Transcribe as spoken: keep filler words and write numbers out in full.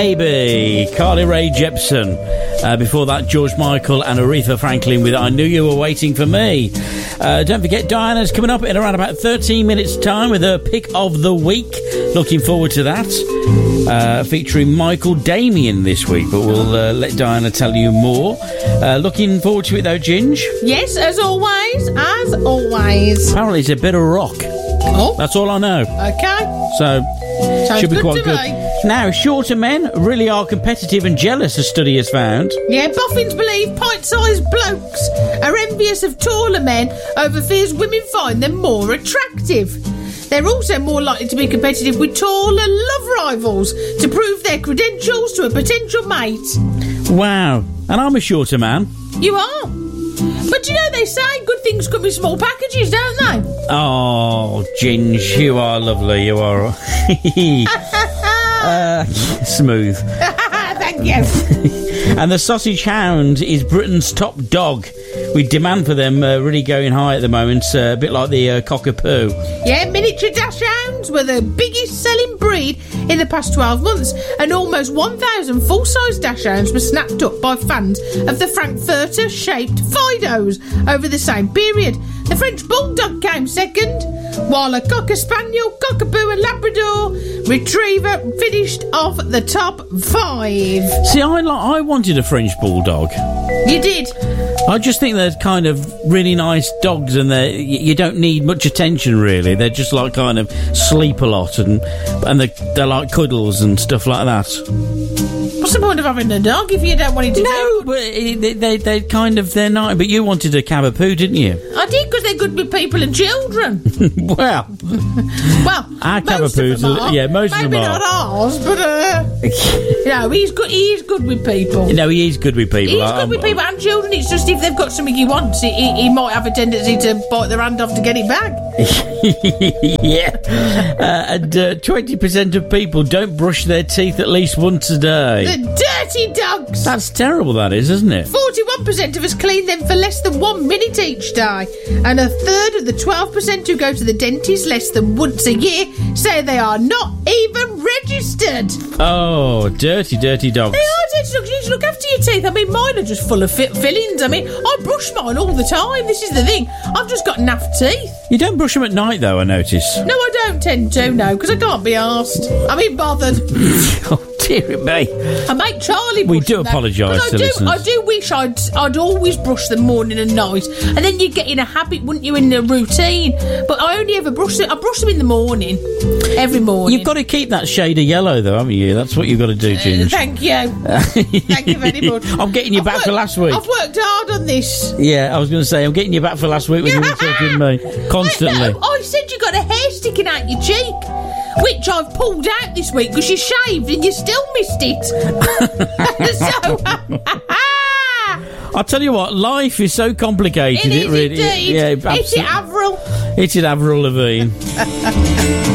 Baby, Carly Rae Jepsen. Uh, before that, George Michael and Aretha Franklin with I Knew You Were Waiting for Me. Uh, don't forget, Diana's coming up in around about thirteen minutes' time with her pick of the week. Looking forward to that. Uh, featuring Michael Damian this week, but we'll uh, let Diana tell you more. Uh, looking forward to it though, Ginge? Yes, as always, as always. Apparently it's a bit of rock. Oh. That's all I know. Okay. So, Sounds should be good quite to good. me. Now, shorter men really are competitive and jealous, a study has found. Yeah, boffins believe pint-sized blokes are envious of taller men over fears women find them more attractive. They're also more likely to be competitive with taller love rivals to prove their credentials to a potential mate. Wow. And I'm a shorter man. You are. But you know, they say good things come in small packages, don't they? Oh, Ginge, you are lovely, you are. uh, smooth. Thank you. And the Sausage Hound is Britain's top dog, with demand for them uh, really going high at the moment, uh, a bit like the uh, Cockapoo. Yeah, miniature dash hounds were the biggest selling breed in the past twelve months, and almost one thousand full-size dash hounds were snapped up by fans of the Frankfurter-shaped Fidos over the same period. The French Bulldog came second, while a Cocker Spaniel, Cockapoo and Labrador Retriever finished off the top five. See, I, li- I wanted a French Bulldog. You did? I just think they're kind of really nice dogs, and they you don't need much attention really. They're just like kind of sleep a lot, and and they they're like cuddles and stuff like that. What's the point of having a dog if you don't want it to? No, but they they they kind of they're nice. But you wanted a Cavapoo, didn't you? I did, because they're good with people and children. Well, well, our most of Cavapoos, them are. yeah, most Maybe of them are. not ours, but uh, you know, he's good. He is good with people. No, he is good with people. He's I, good with I'm- people and children. It's just if they've got something he wants, he, he, he might have a tendency to bite their hand off to get it back. Yeah, uh, and uh, twenty percent of people don't brush their teeth at least once a day. The dirty dogs. That's terrible, that is, isn't it? Forty-one percent of us clean them for less than one minute each day, and a third of the twelve percent who go to the dentist less than once a year say they are not even registered. Oh, dirty, dirty dogs. They are dirty dogs. You need to look after your teeth. I mean, mine are just full of fi- fillings. I mean, I brush mine all the time. This is the thing. I've just got naff teeth. You don't brush them at night, though, I notice. No, I don't tend to, no, because I can't be arsed. I mean, bothered. Oh, dear me. I make Charlie brush We do them, though, apologise 'cause to I do, listeners. I do wish I'd, I'd always brush them morning and night, and then you'd get in a habit, wouldn't you, in the routine. But I only ever brush them, I brush them in the morning, every morning. You've got to keep that shade of yellow, though, haven't you? That's what you've got to do, Uh, Ginge. thank you. Thank you very much. I'm getting you I've back worked, for last week. I've worked hard on this. Yeah, I was going to say, I'm getting you back for last week when you were talking to me constantly. I, no, I said you got a hair sticking out your cheek, which I've pulled out this week because you shaved and you still missed it. So, I'll tell you what, life is so complicated. it is really, indeed. yeah, It's absolutely. Avril. It's it, Avril Lavigne.